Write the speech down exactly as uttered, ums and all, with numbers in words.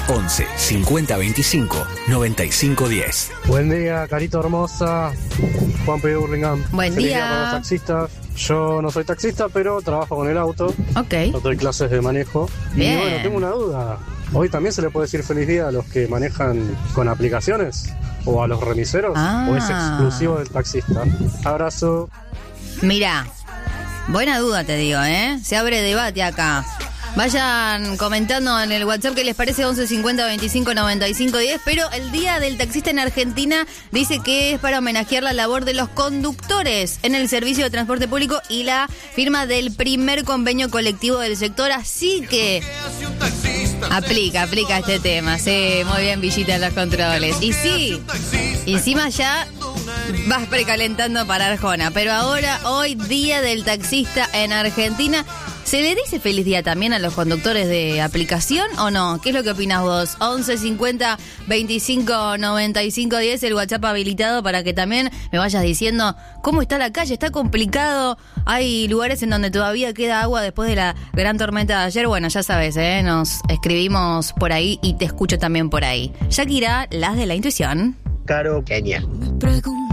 once cincuenta veinticinco noventa y cinco diez. Buen día, Carito hermosa. Juan P. Burlingame. Buen Feliz día. para los taxistas. Yo no soy taxista, pero trabajo con el auto. Ok. No doy clases de manejo. Bien. Y bueno, tengo una duda. Hoy también se le puede decir feliz día a los que manejan con aplicaciones o a los remiseros. Ah. ¿O es exclusivo del taxista? Abrazo. Mira, buena duda te digo, ¿eh? Se abre debate acá. Vayan comentando en el WhatsApp qué les parece, once cincuenta veinticinco noventa y cinco diez, pero el Día del Taxista en Argentina dice que es para homenajear la labor de los conductores en el servicio de transporte público y la firma del primer convenio colectivo del sector, así que aplica, aplica este tema. Sí, muy bien, Villita en los controles. Y sí, encima ya vas precalentando para Arjona, pero ahora, hoy, Día del Taxista en Argentina, ¿se le dice feliz día también a los conductores de aplicación o no? ¿Qué es lo que opinas vos? once cincuenta veinticinco noventa y cinco diez, el WhatsApp habilitado para que también me vayas diciendo cómo está la calle. ¿Está complicado? ¿Hay lugares en donde todavía queda agua después de la gran tormenta de ayer? Bueno, ya sabes, ¿eh? Nos escribimos por ahí y te escucho también por ahí. Shakira, las de la intuición. Caro, Kenia. Me pregunto